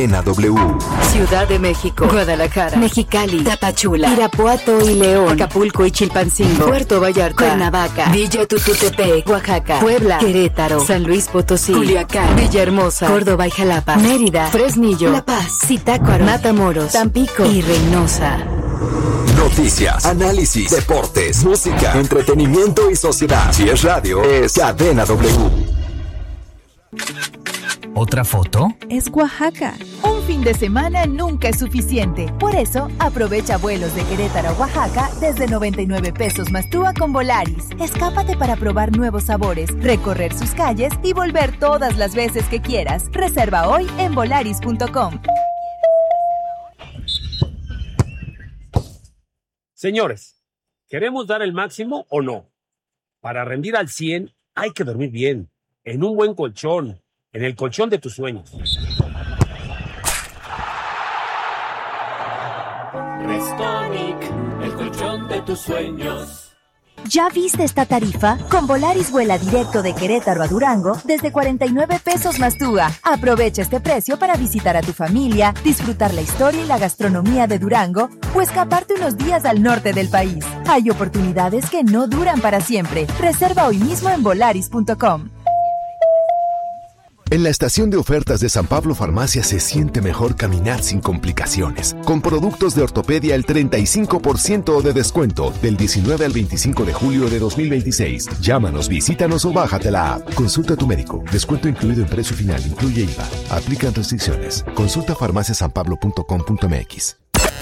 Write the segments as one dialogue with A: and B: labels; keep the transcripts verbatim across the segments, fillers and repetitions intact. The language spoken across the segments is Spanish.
A: Cadena W.
B: Ciudad de México, Guadalajara, Mexicali, Tapachula, Irapuato y León, Acapulco y Chilpancingo, Puerto Vallarta, Cuernavaca, Villa Tututepec, Oaxaca, Puebla, Querétaro, San Luis Potosí, Culiacán, Villahermosa, Córdoba y Jalapa, Mérida, Fresnillo, La Paz, Zitácuaro, Matamoros, Tampico y Reynosa.
A: Noticias, análisis, deportes, música, entretenimiento y sociedad. Si es radio, es Cadena W.
C: ¿Otra foto?
D: Es Oaxaca. Un fin de semana nunca es suficiente. Por eso, aprovecha vuelos de Querétaro a Oaxaca desde noventa y nueve pesos más T U A con Volaris. Escápate para probar nuevos sabores, recorrer sus calles y volver todas las veces que quieras. Reserva hoy en volaris punto com.
E: Señores, ¿queremos dar el máximo o no? Para rendir al cien hay que dormir bien, en un buen colchón, en el colchón de tus sueños.
F: Restonic, el colchón de tus sueños.
D: ¿Ya viste esta tarifa? Con Volaris vuela directo de Querétaro a Durango desde cuarenta y nueve pesos más T U A. Aprovecha este precio para visitar a tu familia, disfrutar la historia y la gastronomía de Durango o escaparte unos días al norte del país. Hay oportunidades que no duran para siempre. Reserva hoy mismo en volaris punto com.
G: En la estación de ofertas de San Pablo Farmacia se siente mejor caminar sin complicaciones. Con productos de ortopedia el treinta y cinco por ciento de descuento del diecinueve al veinticinco de julio de dos mil veintiséis. Llámanos, visítanos o bájate la app. Consulta a tu médico. Descuento incluido en precio final. Incluye I V A. Aplican restricciones. Consulta farmacia san pablo punto com punto m x.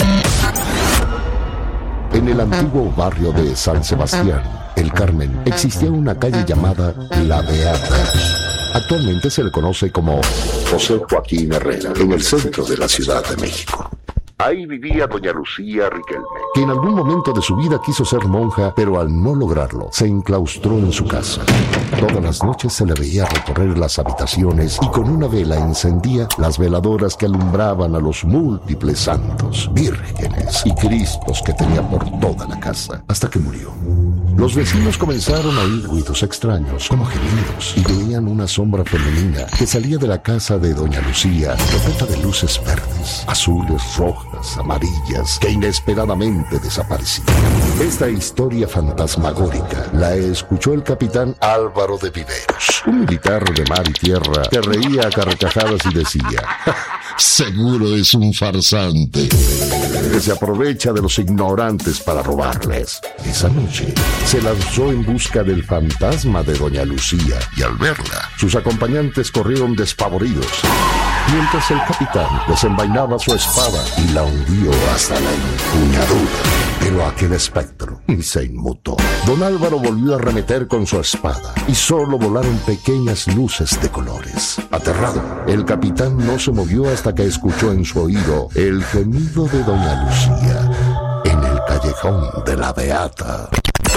H: En el antiguo barrio de San Sebastián, El Carmen, existía una calle llamada La Beata. Actualmente se le conoce como José Joaquín Herrera, en el centro de la Ciudad de México. Ahí vivía doña Lucía Riquelme, que en algún momento de su vida quiso ser monja, pero al no lograrlo, se enclaustró en su casa. Todas las noches se le veía recorrer las habitaciones y con una vela encendía las veladoras que alumbraban a los múltiples santos, vírgenes y cristos que tenía por toda la casa, hasta que murió. Los vecinos comenzaron a oír ruidos extraños, como gemidos, y veían una sombra femenina que salía de la casa de doña Lucía, repleta de luces verdes, azules, rojas, amarillas, que inesperadamente desaparecían. Esta historia fantasmagórica la escuchó el capitán Álvaro de Viveros, un militar de mar y tierra que reía a carcajadas y decía: seguro es un farsante que se aprovecha de los ignorantes para robarles. Esa noche se lanzó en busca del fantasma de doña Lucía y al verla, sus acompañantes corrieron despavoridos, mientras el capitán desenvainaba su espada y la hundió hasta la empuñadura. Pero aquel espectro se inmutó. Don Álvaro volvió a arremeter con su espada y solo volaron pequeñas luces de colores. Aterrado, el capitán no se movió hasta que escuchó en su oído el gemido de doña Lucía en el callejón de la Beata.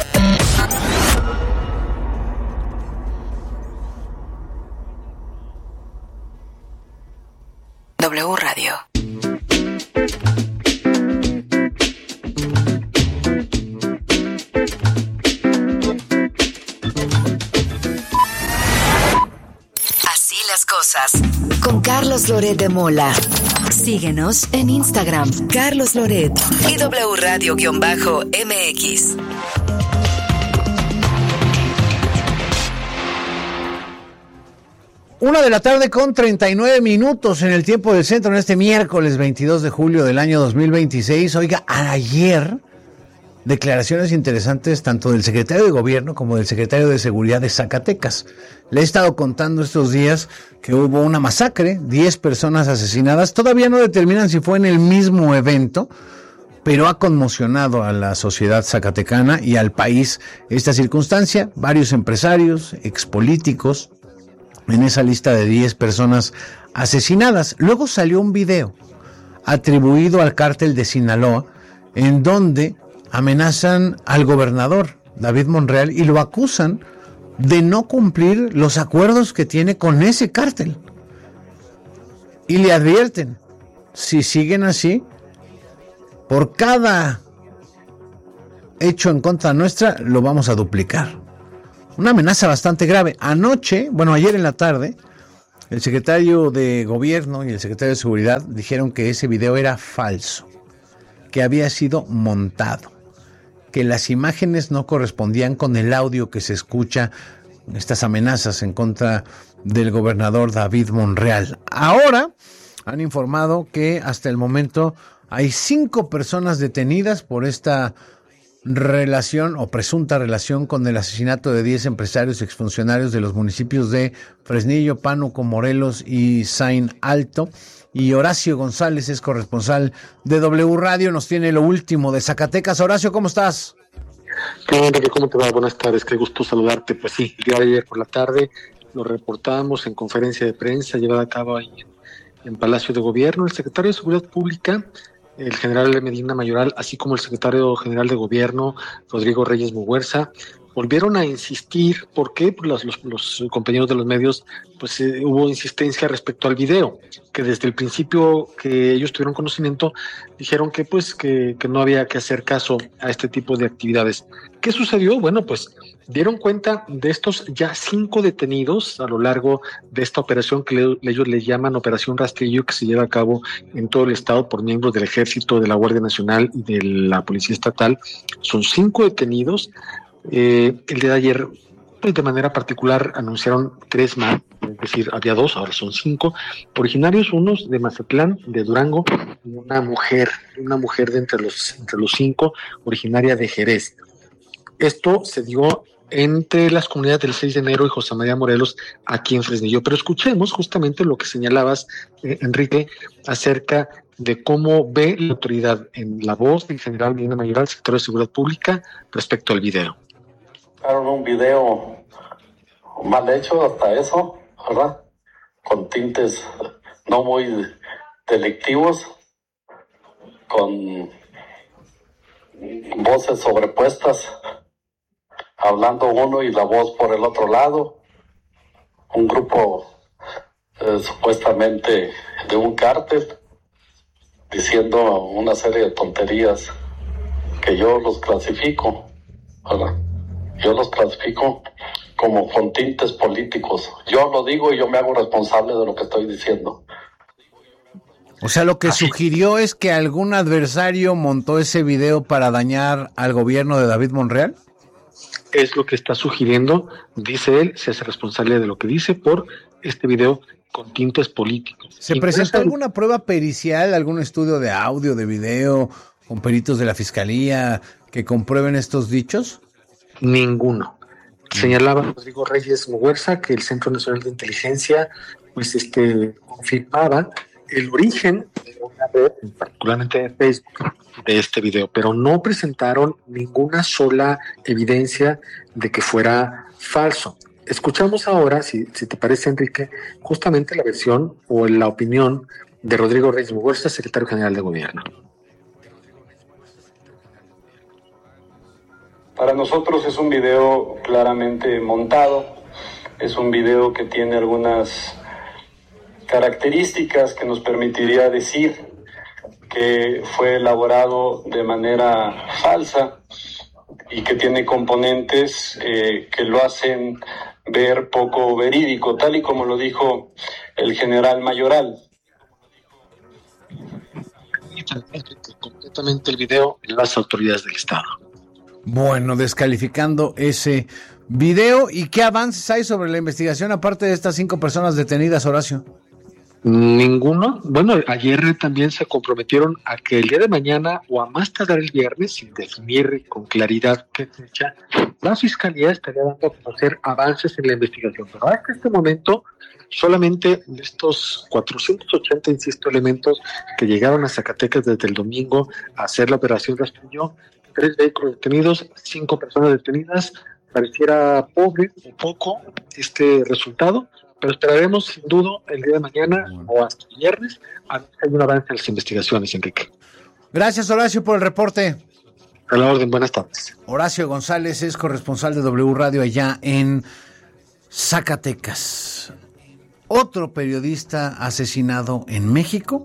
B: W Radio. Así las cosas. Con Carlos Loret de Mola. Síguenos en Instagram, Carlos Loret y W Radio-M X.
I: Una de la tarde con treinta y nueve minutos en el tiempo del centro en este miércoles veintidós de julio del año dos mil veintiséis. Oiga, ayer declaraciones interesantes tanto del secretario de Gobierno como del secretario de Seguridad de Zacatecas. Le he estado contando estos días que hubo una masacre, diez personas asesinadas. Todavía no determinan si fue en el mismo evento, pero ha conmocionado a la sociedad zacatecana y al país esta circunstancia. Varios empresarios, expolíticos, en esa lista de diez personas asesinadas. Luego salió un video atribuido al cártel de Sinaloa, en donde amenazan al gobernador David Monreal y lo acusan de no cumplir los acuerdos que tiene con ese cártel. Y le advierten, si siguen así, por cada hecho en contra nuestra, lo vamos a duplicar. Una amenaza bastante grave. Anoche, bueno, ayer en la tarde, El secretario de Gobierno y el secretario de Seguridad dijeron que ese video era falso, que había sido montado, que las imágenes no correspondían con el audio que se escucha, estas amenazas en contra del gobernador David Monreal. Ahora han informado que hasta el momento hay cinco personas detenidas por esta relación o presunta relación con el asesinato de diez empresarios y exfuncionarios de los municipios de Fresnillo, Pánuco, Morelos y Saín Alto. Y Horacio González es corresponsal de W Radio, nos tiene lo último de Zacatecas. Horacio, ¿cómo estás?
C: Enrique, ¿cómo te va? Buenas tardes, qué gusto saludarte. Pues sí, el día de ayer por la tarde lo reportamos en conferencia de prensa llevada a cabo ahí en, en Palacio de Gobierno. El secretario de Seguridad Pública, el general Medina Mayoral, así como el secretario general de Gobierno, Rodrigo Reyes Muguerza, volvieron a insistir. ¿Por qué? Pues los, los, los compañeros de los medios, pues eh, hubo insistencia respecto al video, que desde el principio que ellos tuvieron conocimiento, dijeron que pues que, que no había que hacer caso a este tipo de actividades. ¿Qué sucedió? Bueno, pues dieron cuenta de estos ya cinco detenidos a lo largo de esta operación que le, ellos le llaman Operación Rastrillo, que se lleva a cabo en todo el estado por miembros del Ejército, de la Guardia Nacional y de la Policía Estatal. Son cinco detenidos. Eh, el día de ayer, pues de manera particular, anunciaron tres más, es decir, había dos, ahora son cinco, originarios, unos de Mazatlán, de Durango, y una mujer, una mujer de entre los, entre los cinco, originaria de Jerez. Esto se dio entre las comunidades del seis de enero y José María Morelos, aquí en Fresnillo. Pero escuchemos justamente lo que señalabas, eh, Enrique, acerca de cómo ve la autoridad en la voz del general Medina Mayoral, secretario de Seguridad Pública, respecto al video.
J: Claro, un video mal hecho hasta eso, ¿verdad? Con tintes no muy delictivos, con voces sobrepuestas, hablando uno y la voz por el otro lado, un grupo eh, supuestamente de un cártel, diciendo una serie de tonterías que yo los clasifico, ¿verdad? Yo los clasifico como con tintes políticos. Yo lo digo y yo me hago responsable de lo que estoy diciendo.
I: O sea, lo que Así. sugirió es que algún adversario montó ese video para dañar al gobierno de David Monreal.
C: Es lo que está sugiriendo, dice él, se hace responsable de lo que dice por este video con tintes políticos.
I: ¿Se presentó alguna prueba pericial, algún estudio de audio, de video, con peritos de la Fiscalía que comprueben estos dichos?
C: Ninguno. Señalaba Rodrigo Reyes Muguerza que el Centro Nacional de Inteligencia pues este confirmaba el origen de una red, particularmente de Facebook, de este video, pero no presentaron ninguna sola evidencia de que fuera falso. Escuchamos ahora, si, si te parece, Enrique, justamente la versión o la opinión de Rodrigo Reyes Muguerza, secretario general de Gobierno.
J: Para nosotros es un video claramente montado, es un video que tiene algunas características que nos permitiría decir que fue elaborado de manera falsa y que tiene componentes eh, que lo hacen ver poco verídico, tal y como lo dijo el general Mayoral.
C: Completamente el video en las autoridades del Estado.
I: Bueno, descalificando ese video. ¿Y qué avances hay sobre la investigación aparte de estas cinco personas detenidas, Horacio?
C: Ninguno. Bueno, ayer también se comprometieron a que el día de mañana o a más tardar el viernes, sin definir con claridad qué fecha, la Fiscalía estaría dando a conocer avances en la investigación. Pero hasta este momento, solamente de estos cuatrocientos ochenta, insisto, elementos que llegaron a Zacatecas desde el domingo a hacer la operación Rastrillo, tres vehículos detenidos, cinco personas detenidas. Pareciera pobre o poco este resultado, pero esperaremos sin duda el día de mañana o hasta el viernes a ver si hay un avance en las investigaciones, Enrique.
I: Gracias, Horacio, por el reporte.
C: A la orden, buenas tardes.
I: Horacio González es corresponsal de W Radio allá en Zacatecas. Otro periodista asesinado en México.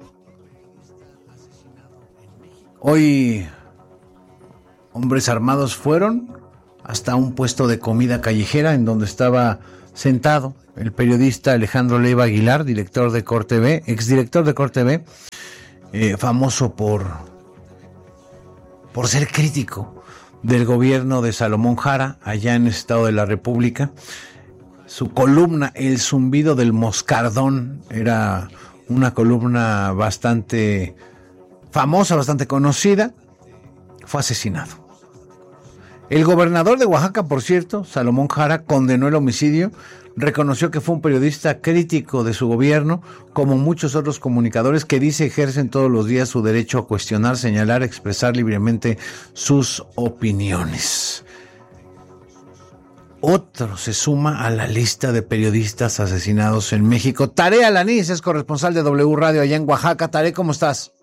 I: Hoy hombres armados fueron hasta un puesto de comida callejera en donde estaba sentado el periodista Alejandro Leiva Aguilar, director de Corte V, exdirector de Corte V, eh, famoso por, por ser crítico del gobierno de Salomón Jara, allá en el Estado de la República. Su columna, El zumbido del moscardón, era una columna bastante famosa, bastante conocida. Fue asesinado. El gobernador de Oaxaca, por cierto, Salomón Jara, condenó el homicidio, reconoció que fue un periodista crítico de su gobierno, como muchos otros comunicadores que dice ejercen todos los días su derecho a cuestionar, señalar, expresar libremente sus opiniones. Otro se suma a la lista de periodistas asesinados en México. Taré Alanís es corresponsal de W Radio allá en Oaxaca. Taré, ¿cómo estás?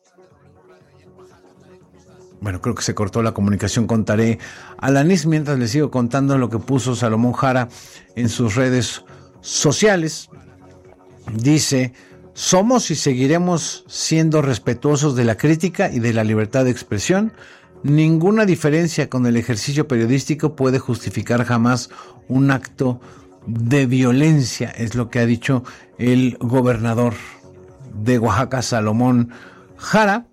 I: Bueno, creo que se cortó la comunicación con Taré Alanís, mientras le sigo contando lo que puso Salomón Jara en sus redes sociales. Dice: somos y seguiremos siendo respetuosos de la crítica y de la libertad de expresión. Ninguna diferencia con el ejercicio periodístico puede justificar jamás un acto de violencia, es lo que ha dicho el gobernador de Oaxaca, Salomón Jara.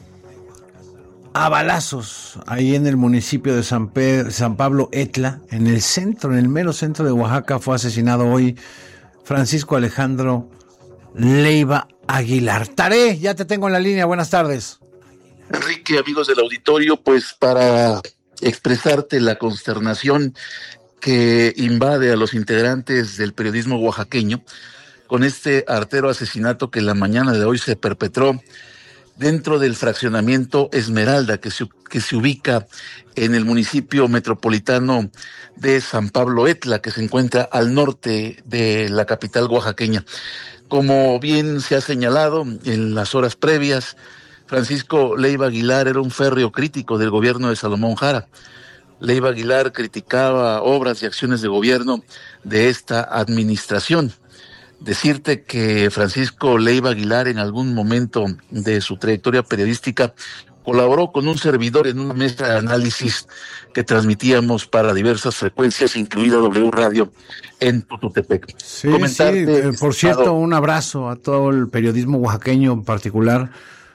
I: A balazos, ahí en el municipio de San, Pe- San Pablo Etla, en el centro, en el mero centro de Oaxaca, fue asesinado hoy Francisco Alejandro Leiva Aguilar. Taré, ya te tengo en la línea, buenas tardes.
K: Enrique, amigos del auditorio, pues para expresarte la consternación que invade a los integrantes del periodismo oaxaqueño con este artero asesinato que la mañana de hoy se perpetró dentro del fraccionamiento Esmeralda, que se, que se ubica en el municipio metropolitano de San Pablo Etla, que se encuentra al norte de la capital oaxaqueña. Como bien se ha señalado en las horas previas, Francisco Leiva Aguilar era un férreo crítico del gobierno de Salomón Jara. Leiva Aguilar criticaba obras y acciones de gobierno de esta administración. Decirte que Francisco Leiva Aguilar en algún momento de su trayectoria periodística colaboró con un servidor en una mesa de análisis que transmitíamos para diversas frecuencias, incluida W Radio en Tututepec.
I: Sí, sí, eh, por cierto, un abrazo a todo el periodismo oaxaqueño, en particular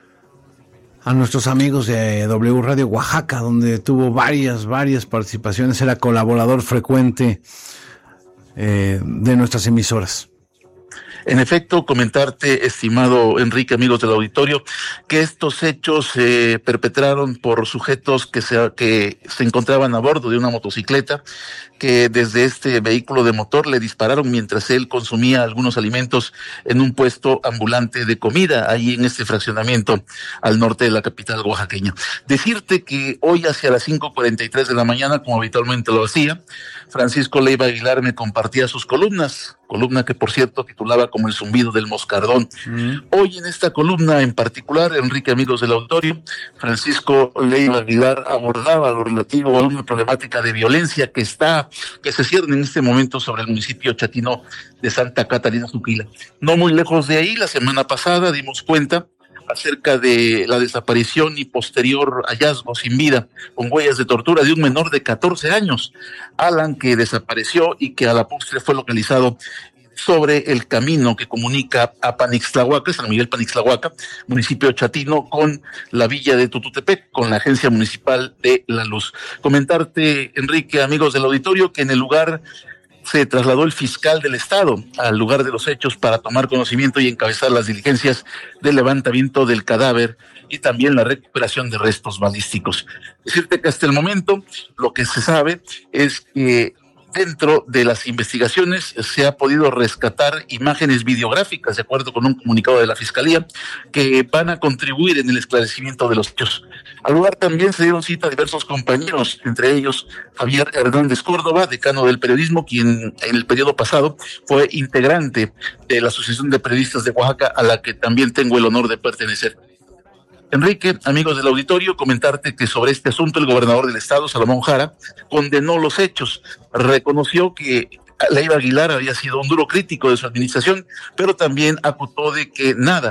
I: a nuestros amigos de W Radio Oaxaca, donde tuvo varias, varias participaciones, era colaborador frecuente eh, de nuestras emisoras.
K: En efecto, comentarte, estimado Enrique, amigos del auditorio, que estos hechos se perpetraron por sujetos que se, que se encontraban a bordo de una motocicleta, que desde este vehículo de motor le dispararon mientras él consumía algunos alimentos en un puesto ambulante de comida, ahí en este fraccionamiento al norte de la capital oaxaqueña. Decirte que hoy hacia las cinco cuarenta y tres de la mañana, como habitualmente lo hacía, Francisco Leiva Aguilar me compartía sus columnas, columna que por cierto titulaba como El zumbido del moscardón. Mm. Hoy en esta columna en particular, Enrique, amigos del auditorio, Francisco Leiva Aguilar abordaba lo relativo a una problemática de violencia que está, que se cierne en este momento sobre el municipio chatino de Santa Catarina Zuquila. No muy lejos de ahí, la semana pasada dimos cuenta acerca de la desaparición y posterior hallazgo sin vida con huellas de tortura de un menor de catorce años, Alan, que desapareció y que a la postre fue localizado sobre el camino que comunica a Panixtlahuaca, San Miguel Panixtlahuaca, municipio chatino, con la villa de Tututepec, con la Agencia Municipal de la Luz. Comentarte, Enrique, amigos del auditorio, que en el lugar se trasladó el fiscal del estado al lugar de los hechos para tomar conocimiento y encabezar las diligencias de levantamiento del cadáver y también la recuperación de restos balísticos. Decirte que hasta el momento lo que se sabe es que dentro de las investigaciones se ha podido rescatar imágenes videográficas, de acuerdo con un comunicado de la Fiscalía, que van a contribuir en el esclarecimiento de los hechos. Al lugar también se dieron cita a diversos compañeros, entre ellos Javier Hernández Córdoba, decano del periodismo, quien en el periodo pasado fue integrante de la Asociación de Periodistas de Oaxaca, a la que también tengo el honor de pertenecer. Enrique, amigos del auditorio, comentarte que sobre este asunto el gobernador del estado, Salomón Jara, condenó los hechos, reconoció que Leiva Aguilar había sido un duro crítico de su administración, pero también acusó de que nada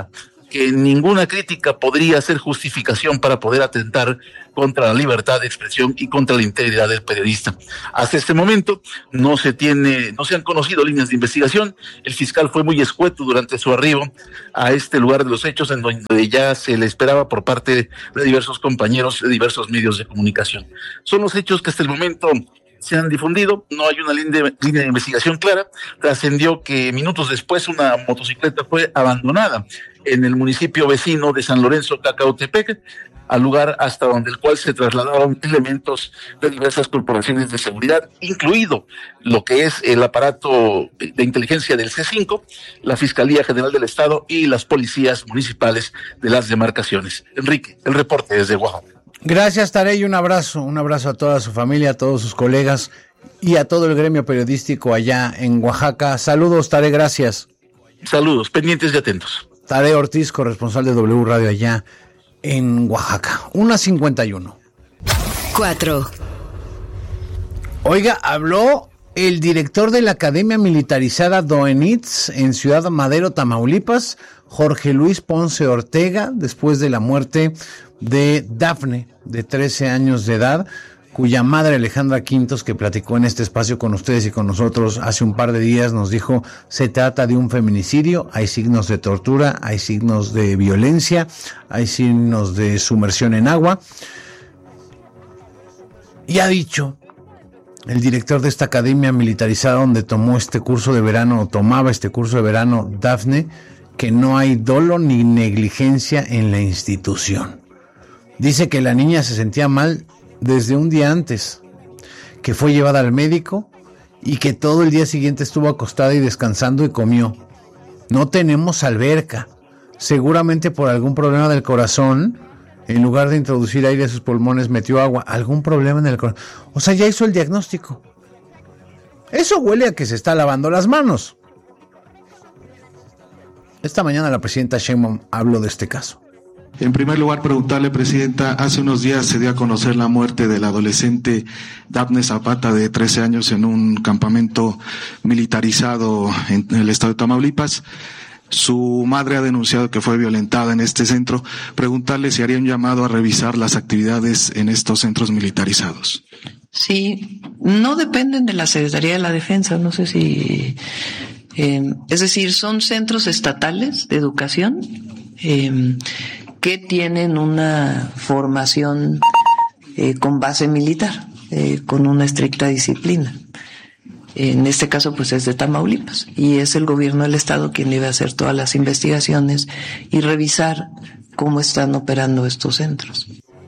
K: que ninguna crítica podría ser justificación para poder atentar contra la libertad de expresión y contra la integridad del periodista. Hasta este momento no se tiene, no se han conocido líneas de investigación. El fiscal fue muy escueto durante su arribo a este lugar de los hechos, en donde ya se le esperaba por parte de diversos compañeros de diversos medios de comunicación. Son los hechos que hasta el momento se han difundido, no hay una línea de, línea de investigación clara. Trascendió que minutos después una motocicleta fue abandonada en el municipio vecino de San Lorenzo, Cacautepec, al lugar hasta donde el cual se trasladaron elementos de diversas corporaciones de seguridad, incluido lo que es el aparato de inteligencia del C cinco, la Fiscalía General del Estado y las policías municipales de las demarcaciones. Enrique, el reporte desde Oaxaca.
I: Gracias, Tarey, un abrazo, un abrazo a toda su familia, a todos sus colegas y a todo el gremio periodístico allá en Oaxaca. Saludos, Tarey, gracias.
K: Saludos, pendientes y atentos.
I: Tarey Ortiz, corresponsal de W Radio allá en Oaxaca. una cincuenta y uno.
B: Cuatro.
I: Oiga, habló el director de la Academia Militarizada Doenitz en Ciudad Madero, Tamaulipas, Jorge Luis Ponce Ortega, después de la muerte de Dafne, de trece años de edad, cuya madre Alejandra Quintos, que platicó en este espacio con ustedes y con nosotros hace un par de días, nos dijo: se trata de un feminicidio, hay signos de tortura, hay signos de violencia, hay signos de sumersión en agua. Y ha dicho el director de esta academia militarizada donde tomó este curso de verano, o tomaba este curso de verano, Dafne, que no hay dolo ni negligencia en la institución. Dice que la niña se sentía mal desde un día antes, que fue llevada al médico y que todo el día siguiente estuvo acostada y descansando y comió. No tenemos alberca. Seguramente por algún problema del corazón, en lugar de introducir aire a sus pulmones, metió agua. Algún problema en el corazón. O sea, ya hizo el diagnóstico. Eso huele a que se está lavando las manos. Esta mañana la presidenta Sheinbaum habló de este caso.
L: En primer lugar, preguntarle, Presidenta, hace unos días se dio a conocer la muerte del adolescente Dafne Zapata, de trece años, en un campamento militarizado en el estado de Tamaulipas. Su madre ha denunciado que fue violentada en este centro. Preguntarle si haría un llamado a revisar las actividades en estos centros militarizados.
M: Sí, no dependen de la Secretaría de la Defensa, no sé si... Eh, es decir, son centros estatales de educación eh, que tienen una formación eh, con base militar, eh, con una estricta disciplina. En este caso, pues es de Tamaulipas, y es el gobierno del estado quien debe hacer todas las investigaciones y revisar cómo están operando estos centros.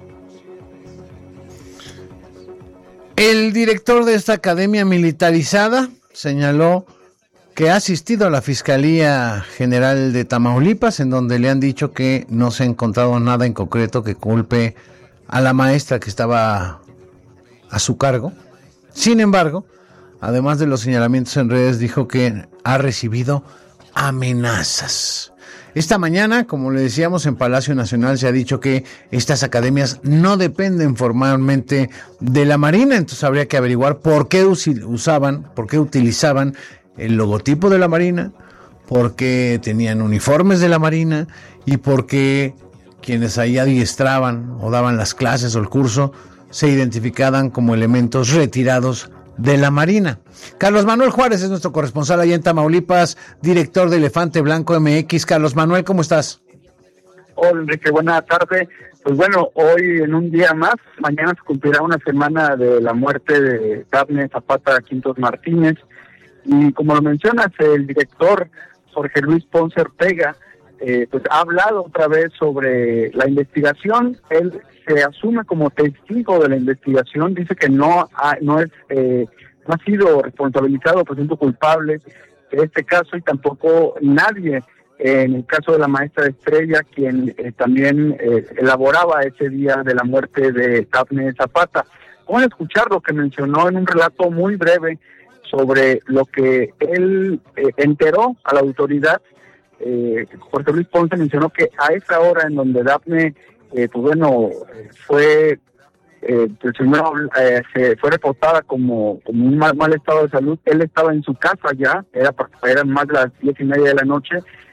I: El director de esta academia militarizada señaló que ha asistido a la Fiscalía General de Tamaulipas, en donde le han dicho que no se ha encontrado nada en concreto que culpe a la maestra que estaba a su cargo. Sin embargo, además de los señalamientos en redes, dijo que ha recibido amenazas. Esta mañana, como le decíamos, en Palacio Nacional se ha dicho que estas academias no dependen formalmente de la Marina, entonces habría que averiguar por qué usaban, por qué utilizaban el logotipo de la Marina, por qué tenían uniformes de la Marina y por qué quienes ahí adiestraban o daban las clases o el curso se identificaban como elementos retirados de la Marina. Carlos Manuel Juárez es nuestro corresponsal allá en Tamaulipas, director de Elefante Blanco M X. Carlos Manuel, ¿cómo estás?
N: Hola, Enrique, buena tarde. Pues bueno, hoy en un día más, mañana se cumplirá una semana de la muerte de Dafne Zapata Quintos Martínez. Y como lo mencionas, el director Jorge Luis Ponce Ortega eh, pues ha hablado otra vez sobre la investigación. Él se asume como testigo de la investigación, dice que no ha, no es eh, no ha sido responsabilizado, presunto culpable de este caso, y tampoco nadie eh, en el caso de la maestra Estrella, quien eh, también eh, elaboraba ese día de la muerte de Dafne Zapata. Vamos a escuchar lo que mencionó en un relato muy breve sobre lo que él eh, enteró a la autoridad. Eh, Jorge Luis Ponce mencionó que a esa hora en donde Dafne, eh, pues bueno, fue eh, pues primero, eh, se fue reportada como, como un mal, mal estado de salud, él estaba en su casa ya, era, eran más de las diez y media de la noche,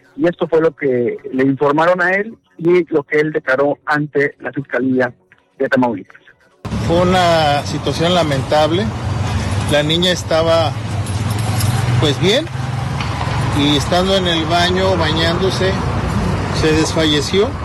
N: y esto fue lo que le informaron a él y lo que él declaró ante la Fiscalía de Tamaulipas.
O: Fue una situación lamentable. La niña estaba pues bien y estando en el baño bañándose se desfalleció.